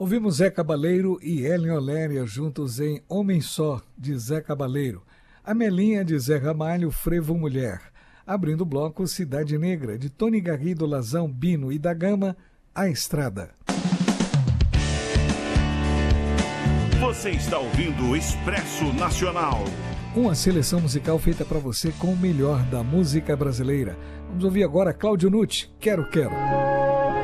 Ouvimos Zé Cabaleiro e Hélio Oléria juntos em Homem Só, de Zé Cabaleiro. Amelinha, de Zé Ramalho, Frevo Mulher. Abrindo o bloco, Cidade Negra, de Tony Garrido, Lazão, Bino e da Gama, A Estrada. Você está ouvindo o Expresso Nacional. Uma seleção musical feita para você com o melhor da música brasileira. Vamos ouvir agora Cláudio Nucci, Quero Quero.